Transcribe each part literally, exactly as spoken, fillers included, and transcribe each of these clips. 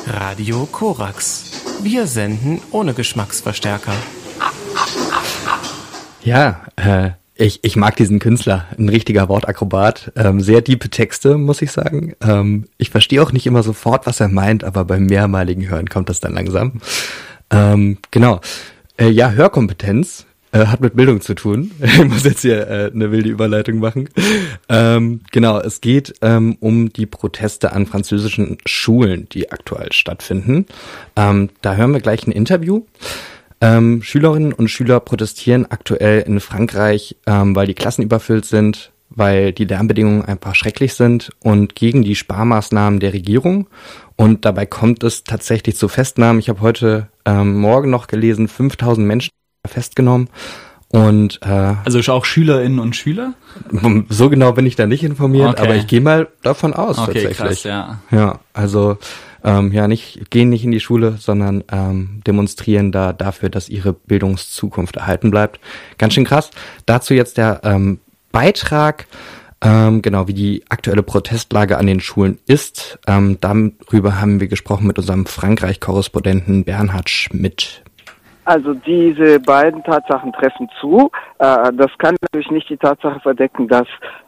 Radio Korax. Wir senden ohne Geschmacksverstärker. Ja, äh, ich, ich mag diesen Künstler, ein richtiger Wortakrobat. Ähm, sehr diepe Texte, muss ich sagen. Ähm, ich verstehe auch nicht immer sofort, was er meint, aber beim mehrmaligen Hören kommt das dann langsam. Ähm, genau. Äh, ja, Hörkompetenz äh, hat mit Bildung zu tun. Ich muss jetzt hier äh, eine wilde Überleitung machen. Ähm, genau, es geht ähm, um die Proteste an französischen Schulen, die aktuell stattfinden. Ähm, da hören wir gleich ein Interview. Ähm, Schülerinnen und Schüler protestieren aktuell in Frankreich, ähm, weil die Klassen überfüllt sind, weil die Lernbedingungen einfach schrecklich sind und gegen die Sparmaßnahmen der Regierung. Und dabei kommt es tatsächlich zu Festnahmen. Ich habe heute ähm, Morgen noch gelesen, fünftausend Menschen festgenommen. Und äh, also auch Schülerinnen und Schüler? So genau bin ich da nicht informiert, okay. Aber ich gehe mal davon aus okay, tatsächlich. Krass, ja. Ja, also ähm, ja, nicht gehen nicht in die Schule, sondern ähm, demonstrieren da dafür, dass ihre Bildungszukunft erhalten bleibt. Ganz schön krass. Dazu jetzt der ähm, Beitrag, ähm, genau wie die aktuelle Protestlage an den Schulen ist. Ähm, darüber haben wir gesprochen mit unserem Frankreich-Korrespondenten Bernhard Schmidt. Also diese beiden Tatsachen treffen zu. Äh, das kann natürlich nicht die Tatsache verdecken, dass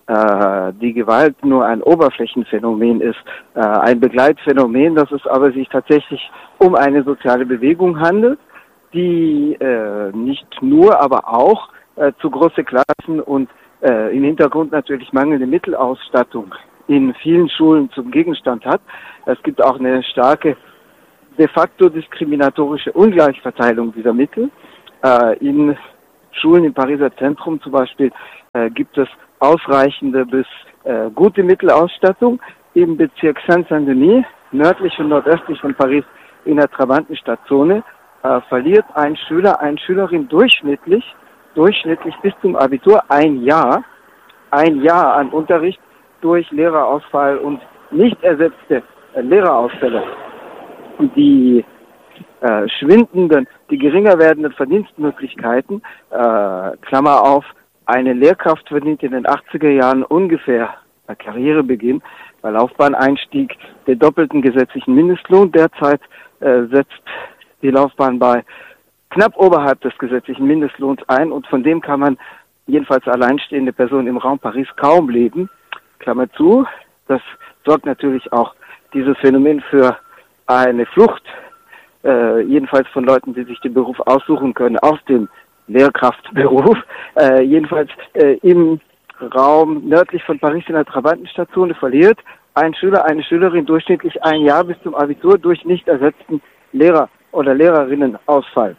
äh, die Gewalt nur ein Oberflächenphänomen ist, äh, ein Begleitphänomen, dass es aber sich tatsächlich um eine soziale Bewegung handelt, die äh, nicht nur, aber auch äh, zu große Klassen und äh, im Hintergrund natürlich mangelnde Mittelausstattung in vielen Schulen zum Gegenstand hat. Es gibt auch eine starke de facto diskriminatorische Ungleichverteilung dieser Mittel. Äh, in Schulen im Pariser Zentrum zum Beispiel äh, gibt es ausreichende bis äh, gute Mittelausstattung. Im Bezirk Saint-Saint-Denis, nördlich und nordöstlich von Paris in der Trabantenstadtzone, äh, verliert ein Schüler, eine Schülerin durchschnittlich, durchschnittlich bis zum Abitur ein Jahr, ein Jahr an Unterricht durch Lehrerausfall und nicht ersetzte äh, Lehrerausfälle. Die äh, schwindenden, die geringer werdenden Verdienstmöglichkeiten, äh, Klammer auf, eine Lehrkraft verdient in den achtziger Jahren ungefähr bei Karrierebeginn, bei Laufbahneinstieg den doppelten gesetzlichen Mindestlohn. Derzeit äh, setzt die Laufbahn bei knapp oberhalb des gesetzlichen Mindestlohns ein und von dem kann man jedenfalls alleinstehende Person im Raum Paris kaum leben. Klammer zu, das sorgt natürlich auch dieses Phänomen für eine Flucht, äh, jedenfalls von Leuten, die sich den Beruf aussuchen können, aus dem Lehrkraftberuf, äh, jedenfalls äh, im Raum nördlich von Paris in der Trabantenstadtzone verliert ein Schüler, eine Schülerin durchschnittlich ein Jahr bis zum Abitur durch nicht ersetzten Lehrer- oder Lehrerinnenausfall.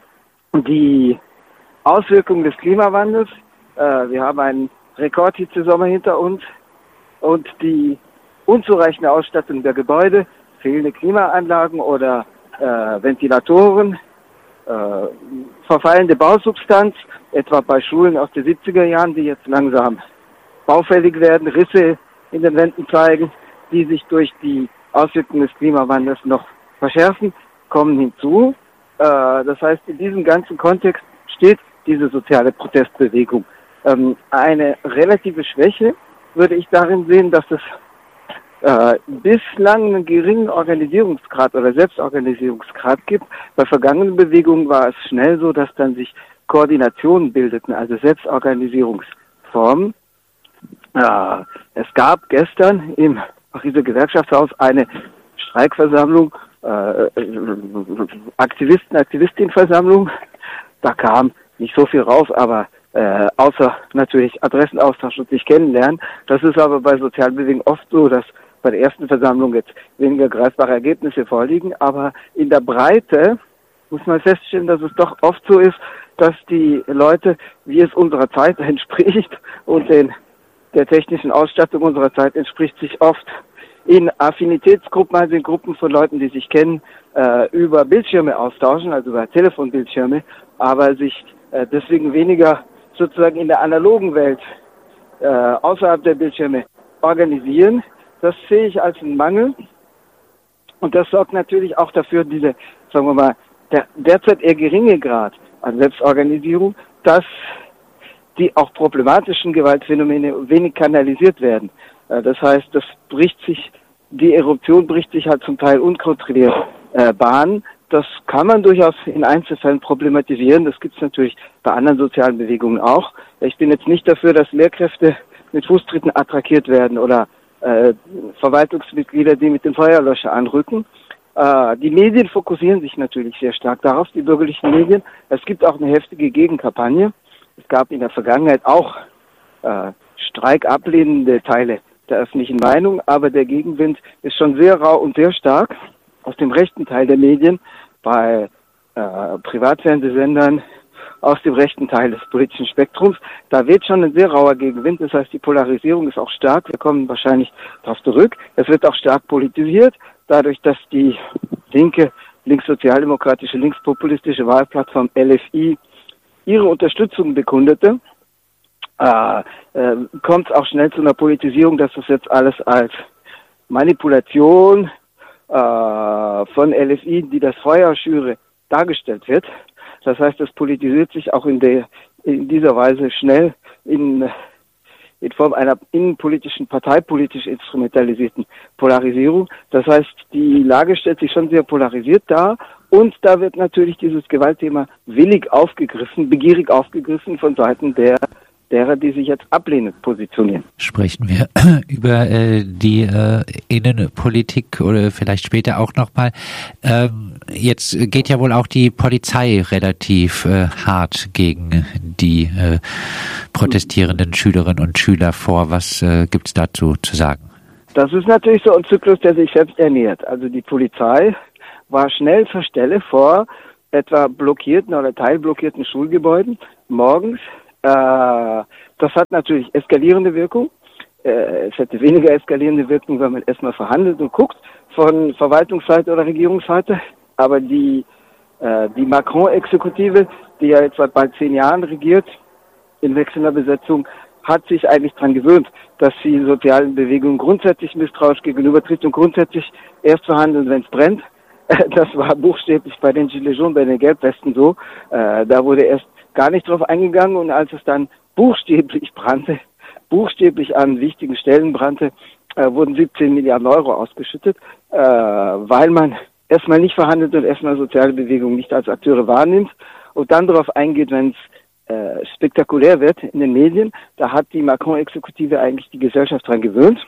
Die Auswirkungen des Klimawandels, äh, wir haben einen Rekordhitzesommer hinter uns und die unzureichende Ausstattung der Gebäude, fehlende Klimaanlagen oder äh, Ventilatoren, äh, verfallende Bausubstanz, etwa bei Schulen aus den siebziger Jahren, die jetzt langsam baufällig werden, Risse in den Wänden zeigen, die sich durch die Auswirkungen des Klimawandels noch verschärfen, kommen hinzu. Äh, das heißt, in diesem ganzen Kontext steht diese soziale Protestbewegung. Ähm, eine relative Schwäche würde ich darin sehen, dass es Äh, bislang einen geringen Organisierungsgrad oder Selbstorganisierungsgrad gibt. Bei vergangenen Bewegungen war es schnell so, dass dann sich Koordinationen bildeten, also Selbstorganisierungsformen. Äh, es gab gestern im Pariser Gewerkschaftshaus eine Streikversammlung, äh, Aktivisten, Aktivistinnenversammlung. Da kam nicht so viel raus, aber äh, außer natürlich Adressenaustausch und sich kennenlernen. Das ist aber bei Sozialbewegungen oft so, dass bei der ersten Versammlung jetzt weniger greifbare Ergebnisse vorliegen, aber in der Breite muss man feststellen, dass es doch oft so ist, dass die Leute, wie es unserer Zeit entspricht und den, der technischen Ausstattung unserer Zeit entspricht, sich oft in Affinitätsgruppen, also in Gruppen von Leuten, die sich kennen, äh, über Bildschirme austauschen, also über Telefonbildschirme, aber sich äh, deswegen weniger sozusagen in der analogen Welt äh, außerhalb der Bildschirme organisieren. Das sehe ich als einen Mangel und das sorgt natürlich auch dafür, diese, sagen wir mal, der derzeit eher geringe Grad an Selbstorganisierung, dass die auch problematischen Gewaltphänomene wenig kanalisiert werden. Das heißt, das bricht sich die Eruption bricht sich halt zum Teil unkontrolliert äh, Bahn. Das kann man durchaus in Einzelfällen problematisieren. Das gibt es natürlich bei anderen sozialen Bewegungen auch. Ich bin jetzt nicht dafür, dass Lehrkräfte mit Fußtritten attackiert werden oder äh, Verwaltungsmitglieder, die mit dem Feuerlöscher anrücken. Äh, die Medien fokussieren sich natürlich sehr stark darauf, die bürgerlichen Medien. Es gibt auch eine heftige Gegenkampagne. Es gab in der Vergangenheit auch äh, streikablehnende Teile der öffentlichen Meinung, aber der Gegenwind ist schon sehr rau und sehr stark aus dem rechten Teil der Medien, bei äh, Privatfernsehsendern, aus dem rechten Teil des politischen Spektrums. Da weht schon ein sehr rauer Gegenwind, das heißt, die Polarisierung ist auch stark. Wir kommen wahrscheinlich darauf zurück. Es wird auch stark politisiert, dadurch, dass die linke, linkssozialdemokratische, linkspopulistische Wahlplattform L F I ihre Unterstützung bekundete. Äh, äh, kommt es auch schnell zu einer Politisierung, dass das jetzt alles als Manipulation äh, von L F I, die das Feuer schüre, dargestellt wird. Das heißt, es politisiert sich auch in der in dieser Weise schnell in in Form einer innenpolitischen, parteipolitisch instrumentalisierten Polarisierung. Das heißt, die Lage stellt sich schon sehr polarisiert dar und da wird natürlich dieses Gewaltthema willig aufgegriffen, begierig aufgegriffen von Seiten der derer, die sich jetzt ablehnend positionieren. Sprechen wir über äh, die äh, Innenpolitik oder vielleicht später auch nochmal. Ähm, jetzt geht ja wohl auch die Polizei relativ äh, hart gegen die äh, protestierenden Schülerinnen und Schüler vor. Was äh, gibt es dazu zu sagen? Das ist natürlich so ein Zyklus, der sich selbst ernährt. Also die Polizei war schnell zur Stelle vor etwa blockierten oder teilblockierten Schulgebäuden morgens. Das hat natürlich eskalierende Wirkung. Es hätte weniger eskalierende Wirkung, wenn man erstmal verhandelt und guckt von Verwaltungsseite oder Regierungsseite. Aber die, die Macron-Exekutive, die ja jetzt seit bald zehn Jahren regiert, in wechselnder Besetzung, hat sich eigentlich daran gewöhnt, dass sie sozialen Bewegungen grundsätzlich misstrauisch gegenübertritt und grundsätzlich erst verhandeln, wenn es brennt. Das war buchstäblich bei den Gilets jaunes, bei den Gelbwesten so. Da wurde erst gar nicht drauf eingegangen und als es dann buchstäblich brannte, buchstäblich an wichtigen Stellen brannte, äh, wurden siebzehn Milliarden Euro ausgeschüttet, äh, weil man erstmal nicht verhandelt und erstmal soziale Bewegungen nicht als Akteure wahrnimmt und dann darauf eingeht, wenn es äh, spektakulär wird in den Medien. Da hat die Macron-Exekutive eigentlich die Gesellschaft dran gewöhnt.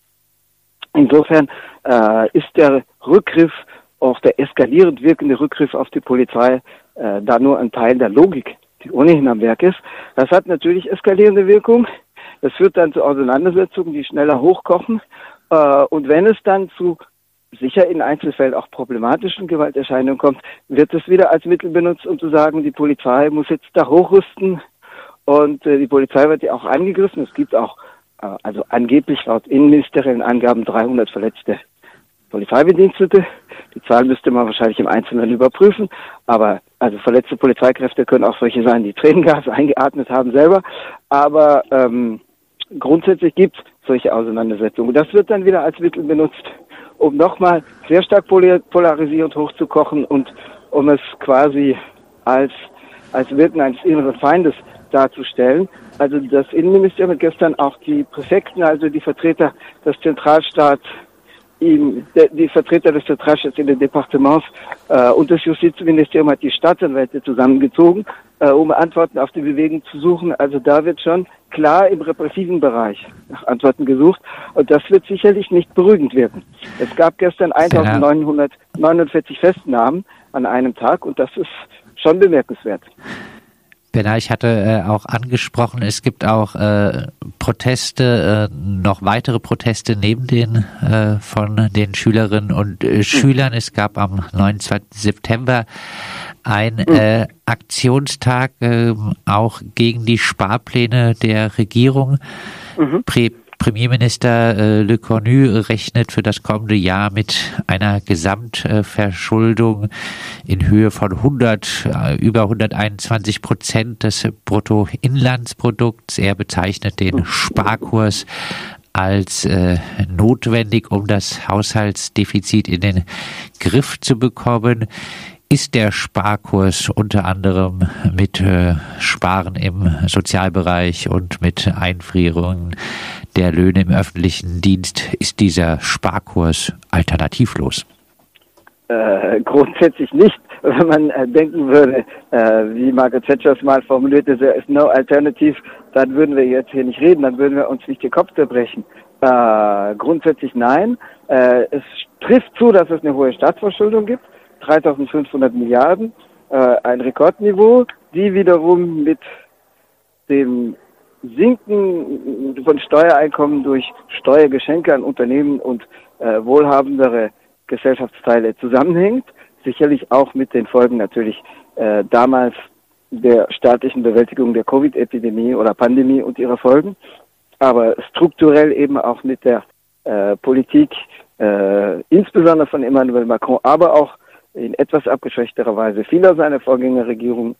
Insofern äh, ist der Rückgriff, auch der eskalierend wirkende Rückgriff auf die Polizei, äh, da nur ein Teil der Logik, die ohnehin am Werk ist. Das hat natürlich eskalierende Wirkung. Das führt dann zu Auseinandersetzungen, die schneller hochkochen. Äh, und wenn es dann zu sicher in Einzelfällen auch problematischen Gewalterscheinungen kommt, wird es wieder als Mittel benutzt, um zu sagen, die Polizei muss jetzt da hochrüsten. Und äh, die Polizei wird ja auch angegriffen. Es gibt auch, äh, also angeblich laut innenministeriellen Angaben, dreihundert verletzte Polizeibedienstete. Die Zahl müsste man wahrscheinlich im Einzelnen überprüfen. Aber also verletzte Polizeikräfte können auch solche sein, die Tränengas eingeatmet haben selber. Aber ähm, grundsätzlich gibt es solche Auseinandersetzungen. Das wird dann wieder als Mittel benutzt, um nochmal sehr stark polarisierend hochzukochen und um es quasi als als Wirken eines inneren Feindes darzustellen. Also das Innenministerium hat gestern auch die Präfekten, also die Vertreter des Zentralstaats, die, die Vertreter des Zentralstaats in den Departements äh, und das Justizministerium hat die Staatsanwälte zusammengezogen, äh, um Antworten auf die Bewegung zu suchen. Also da wird schon klar im repressiven Bereich nach Antworten gesucht und das wird sicherlich nicht beruhigend wirken. Es gab gestern eintausendneunhundertneunundvierzig Festnahmen an einem Tag und das ist schon bemerkenswert. Bernhard, ich hatte äh, auch angesprochen, es gibt auch äh, Proteste, äh, noch weitere Proteste neben den äh, von den Schülerinnen und äh, Schülern. Es gab am neunundzwanzigsten September ein äh, Aktionstag äh, auch gegen die Sparpläne der Regierung. Mhm. Prä- Premierminister äh, Le Cornu rechnet für das kommende Jahr mit einer Gesamtverschuldung äh, in Höhe von hundert, äh, über hunderteinundzwanzig Prozent des Bruttoinlandsprodukts. Er bezeichnet den Sparkurs als äh, notwendig, um das Haushaltsdefizit in den Griff zu bekommen. ist der Sparkurs unter anderem mit äh, Sparen im Sozialbereich und mit Einfrierungen der Löhne im öffentlichen Dienst, ist dieser Sparkurs alternativlos? Äh, grundsätzlich nicht. Wenn man äh, denken würde, äh, wie Margaret Thatcher es mal formulierte, there is no alternative, dann würden wir jetzt hier nicht reden, dann würden wir uns nicht den Kopf zerbrechen. Äh, grundsätzlich nein. Äh, es trifft zu, dass es eine hohe Staatsverschuldung gibt. dreitausendfünfhundert Milliarden, äh, ein Rekordniveau, die wiederum mit dem Sinken von Steuereinkommen durch Steuergeschenke an Unternehmen und äh, wohlhabendere Gesellschaftsteile zusammenhängt. Sicherlich auch mit den Folgen natürlich äh, damals der staatlichen Bewältigung der Covid-Epidemie oder Pandemie und ihrer Folgen, aber strukturell eben auch mit der äh, Politik, äh, insbesondere von Emmanuel Macron, aber auch in etwas abgeschwächterer Weise vieler seiner Vorgängerregierungen,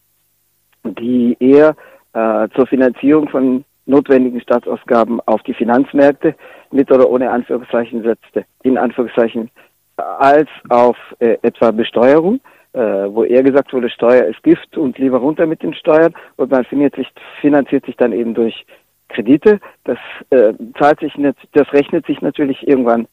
die eher äh, zur Finanzierung von notwendigen Staatsausgaben auf die Finanzmärkte mit oder ohne Anführungszeichen setzte, in Anführungszeichen, als auf äh, etwa Besteuerung, äh, wo eher gesagt wurde, Steuer ist Gift und lieber runter mit den Steuern, und man finanziert sich, finanziert sich dann eben durch Kredite. Das äh, zahlt sich nicht, das rechnet sich natürlich irgendwann.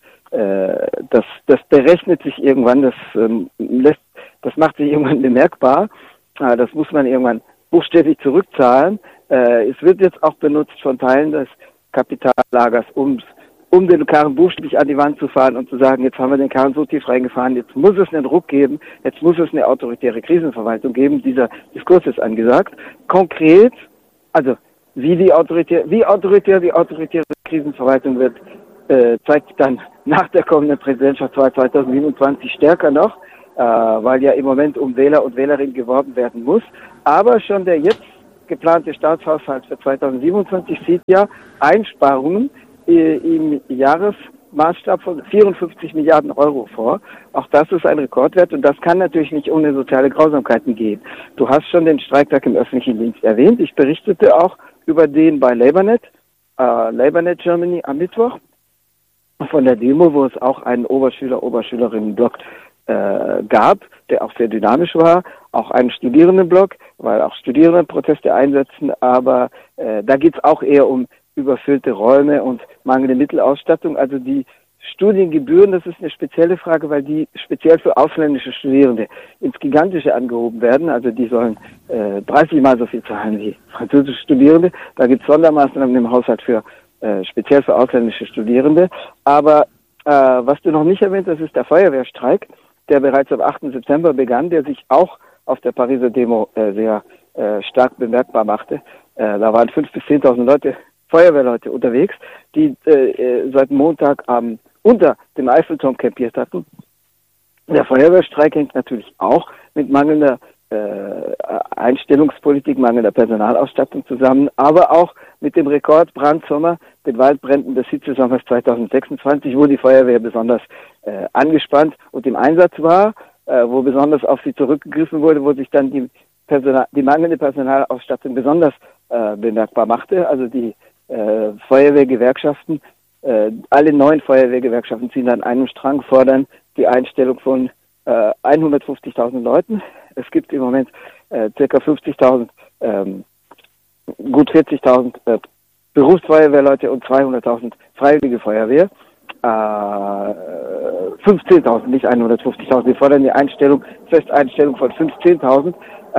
Das, das berechnet sich irgendwann, das ähm, lässt, das macht sich irgendwann bemerkbar. Äh, das muss man irgendwann buchstäblich zurückzahlen. Äh, es wird jetzt auch benutzt von Teilen des Kapitallagers, um, um den Karren buchstäblich an die Wand zu fahren und zu sagen, jetzt haben wir den Karren so tief reingefahren, jetzt muss es einen Ruck geben, jetzt muss es eine autoritäre Krisenverwaltung geben. Dieser Diskurs ist angesagt. Konkret, also wie die autoritär, wie autoritär die autoritäre Krisenverwaltung wird, äh, zeigt dann nach der kommenden Präsidentschaftswahl zweitausendsiebenundzwanzig stärker noch, äh, weil ja im Moment um Wähler und Wählerinnen geworben werden muss. Aber schon der jetzt geplante Staatshaushalt für zweitausendsiebenundzwanzig sieht ja Einsparungen äh, im Jahresmaßstab von vierundfünfzig Milliarden Euro vor. Auch das ist ein Rekordwert, und das kann natürlich nicht ohne soziale Grausamkeiten gehen. Du hast schon den Streiktag im öffentlichen Dienst erwähnt. Ich berichtete auch über den bei LabourNet, äh, LabourNet Germany am Mittwoch, von der Demo, wo es auch einen Oberschüler-Oberschülerinnen-Block äh, gab, der auch sehr dynamisch war, auch einen Studierendenblock, weil auch Studierende Proteste einsetzen, aber äh, da geht es auch eher um überfüllte Räume und mangelnde Mittelausstattung. Also die Studiengebühren, das ist eine spezielle Frage, weil die speziell für ausländische Studierende ins Gigantische angehoben werden. Also die sollen äh, dreißig Mal so viel zahlen wie französische Studierende. Da gibt es Sondermaßnahmen im Haushalt für Äh, speziell für ausländische Studierende. Aber äh, was du noch nicht erwähnt hast, ist der Feuerwehrstreik, der bereits am achten September begann, der sich auch auf der Pariser Demo äh, sehr äh, stark bemerkbar machte. Äh, da waren fünftausend bis zehntausend Leute, Feuerwehrleute unterwegs, die äh, seit Montag ähm, unter dem Eiffelturm campiert hatten. Der Feuerwehrstreik hängt natürlich auch mit mangelnder äh, Einstellungspolitik, mangelnder Personalausstattung zusammen, aber auch mit dem Rekordbrandsommer, den Waldbränden des Hitzesommers zweitausendsechsundzwanzig, wo die Feuerwehr besonders äh, angespannt und im Einsatz war, äh, wo besonders auf sie zurückgegriffen wurde, wo sich dann die, Personal, die mangelnde Personalausstattung besonders äh, bemerkbar machte. Also die äh, Feuerwehrgewerkschaften, äh, alle neun Feuerwehrgewerkschaften ziehen an einem Strang, fordern die Einstellung von äh, hundertfünfzigtausend Leuten. Es gibt im Moment äh, ca. fünfzigtausend, ähm, gut vierzigtausend äh, Berufsfeuerwehrleute und zweihunderttausend Freiwillige Feuerwehr. Äh, fünfzehntausend, nicht hundertfünfzigtausend. Wir fordern die Einstellung, Festeinstellung von fünfzehntausend. Äh,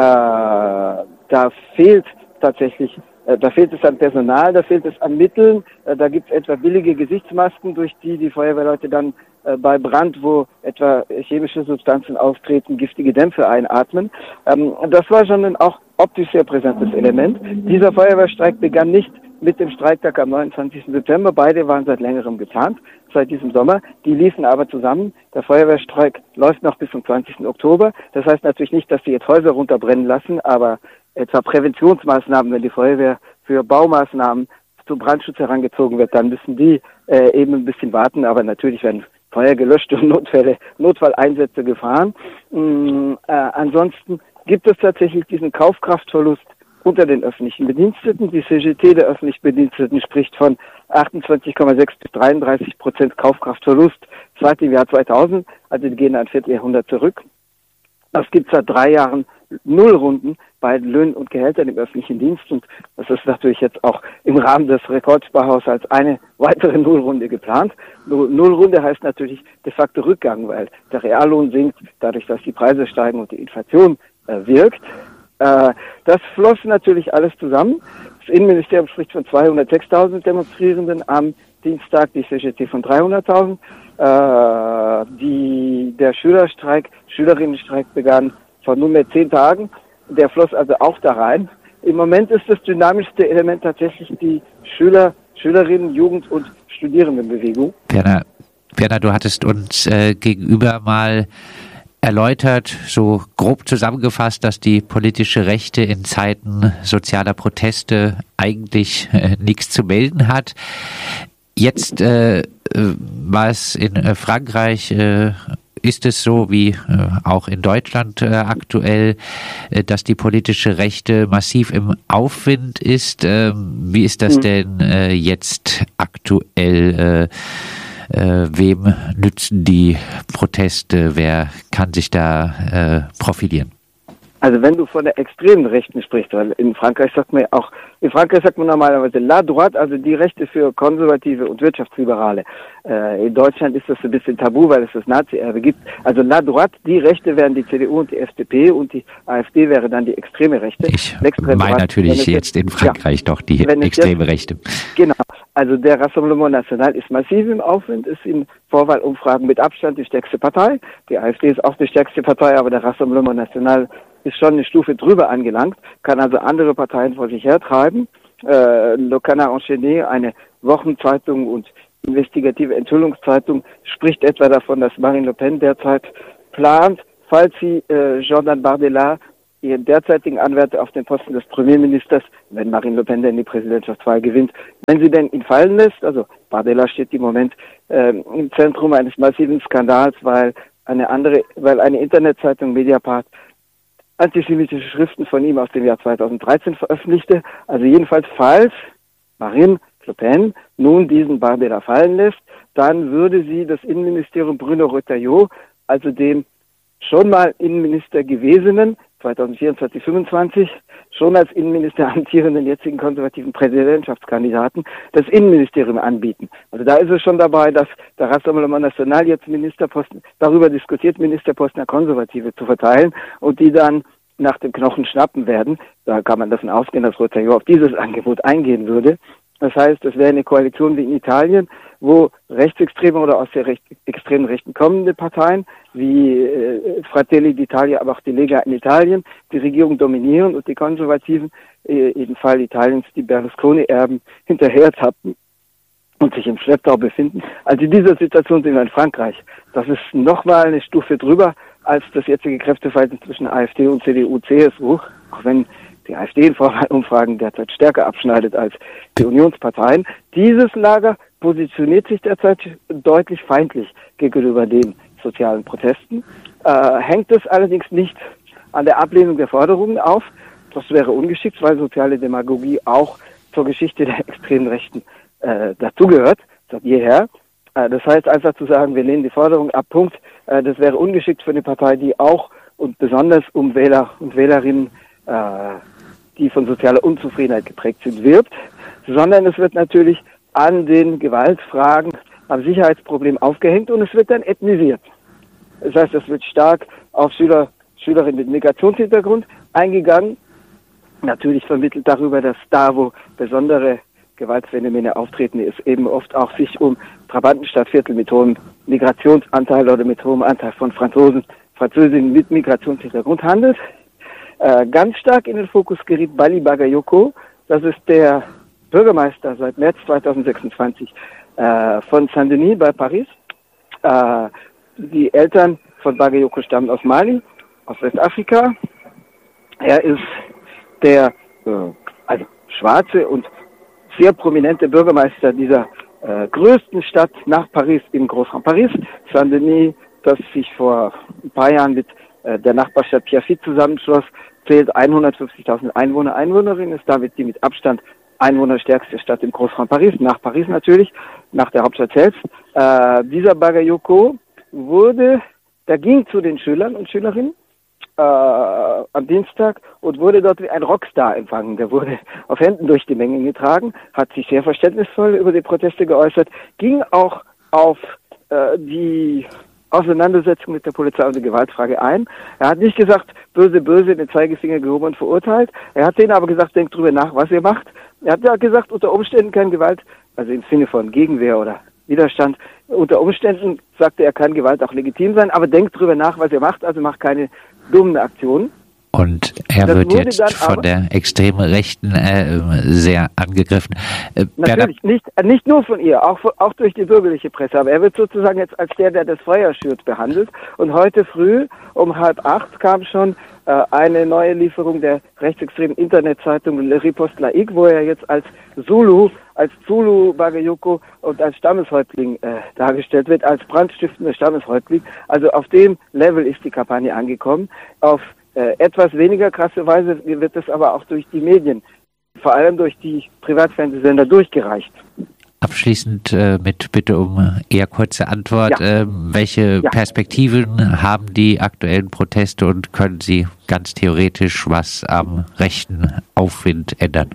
da fehlt tatsächlich, äh, da fehlt es an Personal, da fehlt es an Mitteln. Äh, da gibt es etwa billige Gesichtsmasken, durch die die Feuerwehrleute dann äh, bei Brand, wo etwa chemische Substanzen auftreten, giftige Dämpfe einatmen. Ähm, das war schon ein auch optisch sehr präsentes Element. Dieser Feuerwehrstreik begann nicht mit dem Streiktag am neunundzwanzigsten September. Beide waren seit längerem geplant, seit diesem Sommer. Die liefen aber zusammen. Der Feuerwehrstreik läuft noch bis zum zwanzigsten Oktober. Das heißt natürlich nicht, dass sie jetzt Häuser runterbrennen lassen, aber etwa Präventionsmaßnahmen, wenn die Feuerwehr für Baumaßnahmen zum Brandschutz herangezogen wird, dann müssen die äh, eben ein bisschen warten. Aber natürlich werden Feuer gelöscht und Notfälle, Notfalleinsätze gefahren. Mm, äh, ansonsten gibt es tatsächlich diesen Kaufkraftverlust unter den öffentlichen Bediensteten. Die C G T der öffentlichen Bediensteten spricht von achtundzwanzig Komma sechs bis dreiunddreißig Prozent Kaufkraftverlust seit dem Jahr zweitausend. Also die gehen ein Vierteljahrhundert zurück. Es gibt seit drei Jahren Nullrunden bei Löhnen und Gehältern im öffentlichen Dienst und das ist natürlich jetzt auch im Rahmen des Rekordsparhaushalts eine weitere Nullrunde geplant. Nullrunde heißt natürlich de facto Rückgang, weil der Reallohn sinkt, dadurch, dass die Preise steigen und die Inflation äh, wirkt. Äh, das floss natürlich alles zusammen. Das Innenministerium spricht von zweihundertsechstausend Demonstrierenden am Dienstag, die C G T von dreihunderttausend. Äh, die, der Schülerstreik, Schülerinnenstreik begann vor nunmehr zehn Tagen. Der floss also auch da rein. Im Moment ist das dynamischste Element tatsächlich die Schüler, Schülerinnen, Jugend- und Studierendenbewegung. Werner, Werner, du hattest uns äh, gegenüber mal erläutert, so grob zusammengefasst, dass die politische Rechte in Zeiten sozialer Proteste eigentlich äh, nichts zu melden hat. Jetzt äh, war es in äh, Frankreich, äh, ist es so wie äh, auch in Deutschland äh, aktuell, äh, dass die politische Rechte massiv im Aufwind ist. Ähm, wie ist das denn äh, jetzt aktuell? Äh, Äh, wem nützen die Proteste? Wer kann sich da äh, profilieren? Also wenn du von der extremen Rechten sprichst, weil in Frankreich sagt man ja auch, in Frankreich sagt man normalerweise La Droite, also die Rechte für Konservative und Wirtschaftsliberale. Äh, in Deutschland ist das ein bisschen tabu, weil es das Nazi-Erbe gibt. Also La Droite, die Rechte wären die C D U und die F D P und die AfD wäre dann die extreme Rechte. Ich meine natürlich jetzt in Frankreich ja, doch die extreme jetzt, Rechte. Genau. Also der Rassemblement National ist massiv im Aufwind, ist in Vorwahlumfragen mit Abstand die stärkste Partei. Die AfD ist auch die stärkste Partei, aber der Rassemblement National ist schon eine Stufe drüber angelangt, kann also andere Parteien vor sich hertreiben. Äh, Le Canard Enchaîné, eine Wochenzeitung und investigative Enthüllungszeitung, spricht etwa davon, dass Marine Le Pen derzeit plant, falls sie äh, Jordan Bardella, ihren derzeitigen Anwärter auf den Posten des Premierministers, wenn Marine Le Pen denn die Präsidentschaftswahl gewinnt, wenn sie denn ihn fallen lässt, also Bardella steht im Moment äh, im Zentrum eines massiven Skandals, weil eine andere, weil eine Internetzeitung Mediapart antisemitische Schriften von ihm aus dem Jahr zweitausenddreizehn veröffentlichte. Also jedenfalls, falls Marine Le Pen nun diesen Bardella fallen lässt, dann würde sie das Innenministerium Bruno Retailleau, also dem schon mal Innenminister gewesenen, zweitausendvierundzwanzig fünfundzwanzig, schon als Innenminister amtierenden jetzigen konservativen Präsidentschaftskandidaten, das Innenministerium anbieten. Also da ist es schon dabei, dass der Rassemblement National jetzt Ministerposten, darüber diskutiert, Ministerposten an Konservative zu verteilen und die dann nach dem Knochen schnappen werden. Da kann man davon ausgehen, dass Retailleau auf dieses Angebot eingehen würde. Das heißt, es wäre eine Koalition wie in Italien, wo rechtsextreme oder aus der recht, extremen Rechten kommende Parteien wie äh, Fratelli d'Italia, aber auch die Lega in Italien die Regierung dominieren und die Konservativen, äh, im Fall Italiens die Berlusconi-Erben, hinterher tappen und sich im Schlepptau befinden. Also in dieser Situation sind wir in Frankreich. Das ist nochmal eine Stufe drüber als das jetzige Kräfteverhältnis zwischen AfD und C D U C S U, auch wenn die AfD in Vorwahlumfragen derzeit stärker abschneidet als die Unionsparteien. Dieses Lager positioniert sich derzeit deutlich feindlich gegenüber den sozialen Protesten. Äh, hängt es allerdings nicht an der Ablehnung der Forderungen auf. Das wäre ungeschickt, weil soziale Demagogie auch zur Geschichte der extremen Rechten äh, dazugehört, seit jeher. Äh, das heißt einfach zu sagen, wir lehnen die Forderung ab, Punkt. Äh, das wäre ungeschickt für eine Partei, die auch und besonders um Wähler und Wählerinnen, äh, die von sozialer Unzufriedenheit geprägt sind, wirbt, sondern es wird natürlich an den Gewaltfragen, am Sicherheitsproblem aufgehängt und es wird dann ethnisiert. Das heißt, es wird stark auf Schüler, Schülerinnen mit Migrationshintergrund eingegangen. Natürlich vermittelt darüber, dass da, wo besondere Gewaltphänomene auftreten, es eben oft auch sich um Trabantenstadtviertel mit hohem Migrationsanteil oder mit hohem Anteil von Franzosen, Französinnen mit Migrationshintergrund handelt. Äh, ganz stark in den Fokus geriet Bali Bagayoko. Das ist der Bürgermeister seit März zweitausendsechsundzwanzig äh, von Saint-Denis bei Paris. Äh, die Eltern von Bagayoko stammen aus Mali, aus Westafrika. Er ist der äh, also schwarze und sehr prominente Bürgermeister dieser äh, größten Stadt nach Paris im Großraum Paris. Saint-Denis, das sich vor ein paar Jahren mit äh, der Nachbarstadt Pierrefitte zusammenschloss, zählt hundertfünfzigtausend Einwohner, Einwohnerinnen, ist damit die mit Abstand einwohnerstärkste Stadt im Großraum Paris, nach Paris natürlich, nach der Hauptstadt selbst. Äh, dieser Bagayoko wurde, der ging zu den Schülern und Schülerinnen äh, am Dienstag und wurde dort wie ein Rockstar empfangen. Der wurde auf Händen durch die Menge getragen, hat sich sehr verständnisvoll über die Proteste geäußert, ging auch auf äh, die Auseinandersetzung mit der Polizei und der Gewaltfrage ein. Er hat nicht gesagt, böse, böse, den Zeigefinger gehoben und verurteilt. Er hat denen aber gesagt, denkt drüber nach, was ihr macht. Er hat ja gesagt, unter Umständen keine Gewalt, also im Sinne von Gegenwehr oder Widerstand, unter Umständen sagte er, kann Gewalt auch legitim sein, aber denkt drüber nach, was ihr macht, also macht keine dummen Aktionen. Und er Das wird wurde jetzt dann von aber- der extremen Rechten äh, sehr angegriffen. Äh, Natürlich, nicht, äh, nicht nur von ihr, auch, von- auch durch die bürgerliche Presse, aber er wird sozusagen jetzt als der, der das Feuer schürt, behandelt. Und heute früh um halb acht kam schon äh, eine neue Lieferung der rechtsextremen Internetzeitung Le Riposte Laïque, wo er jetzt als Zulu, als Zulu Bagayoko und als Stammeshäuptling äh, dargestellt wird, als brandstiftender Stammeshäuptling. Also auf dem Level ist die Kampagne angekommen. Auf äh, etwas weniger krasse Weise wird es aber auch durch die Medien, vor allem durch die Privatfernsehsender, durchgereicht. Abschließend äh, mit Bitte um eher kurze Antwort. Ja. Äh, welche Ja. Perspektiven haben die aktuellen Proteste und können sie ganz theoretisch was am rechten Aufwind ändern?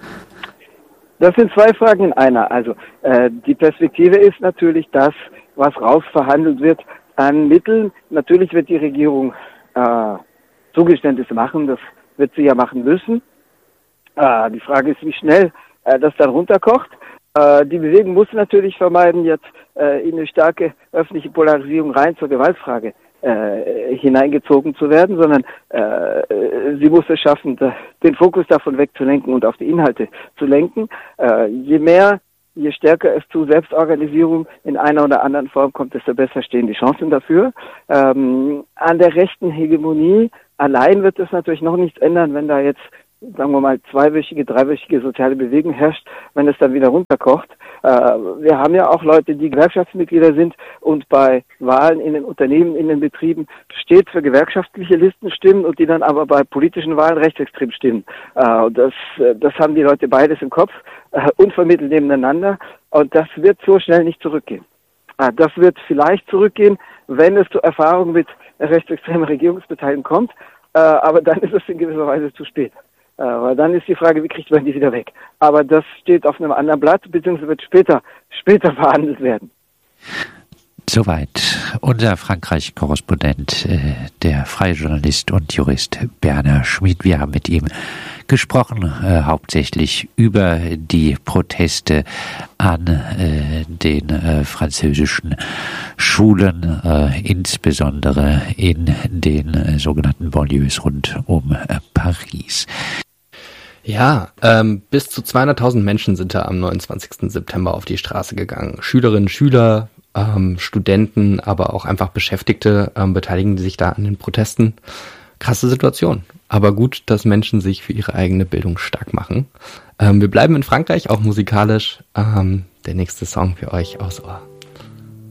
Das sind zwei Fragen in einer. Also äh, die Perspektive ist natürlich das, was rausverhandelt wird an Mitteln. Natürlich wird die Regierung äh, Zugeständnisse machen, das wird sie ja machen müssen. Äh, die Frage ist, wie schnell äh, das dann runterkocht. Äh, die Bewegung muss natürlich vermeiden, jetzt äh, in eine starke öffentliche Polarisierung rein zur Gewaltfrage äh, hineingezogen zu werden, sondern äh, sie muss es schaffen, da, den Fokus davon wegzulenken und auf die Inhalte zu lenken. Äh, je mehr, je stärker es zu Selbstorganisierung in einer oder anderen Form kommt, desto besser stehen die Chancen dafür. Ähm, an der rechten Hegemonie allein wird es natürlich noch nichts ändern, wenn da jetzt, sagen wir mal, zweiwöchige, dreiwöchige soziale Bewegung herrscht, wenn es dann wieder runterkocht. Äh, wir haben ja auch Leute, die Gewerkschaftsmitglieder sind und bei Wahlen in den Unternehmen, in den Betrieben stets für gewerkschaftliche Listen stimmen und die dann aber bei politischen Wahlen rechtsextrem stimmen. Äh, das, das haben die Leute beides im Kopf, äh, unvermittelt nebeneinander, und das wird so schnell nicht zurückgehen. Äh, das wird vielleicht zurückgehen, wenn es zu Erfahrungen mit rechtsextremer Regierungsbeteiligung kommt, äh, aber dann ist es in gewisser Weise zu spät. Äh, weil dann ist die Frage, wie kriegt man die wieder weg? Aber das steht auf einem anderen Blatt, beziehungsweise wird später, später verhandelt werden. Soweit unser Frankreich-Korrespondent, äh, der freie Journalist und Jurist Berner Schmid. Wir haben mit ihm gesprochen, äh, hauptsächlich über die Proteste an äh, den äh, französischen Schulen, äh, insbesondere in den äh, sogenannten Banlieues rund um äh, Paris. Ja, ähm, bis zu zweihunderttausend Menschen sind da am neunundzwanzigsten September auf die Straße gegangen. Schülerinnen, Schüler, ähm, Studenten, aber auch einfach Beschäftigte ähm, beteiligen sich da an den Protesten. Krasse Situation. Aber gut, dass Menschen sich für ihre eigene Bildung stark machen. Ähm, wir bleiben in Frankreich, auch musikalisch. Ähm, der nächste Song für euch aus Ohr.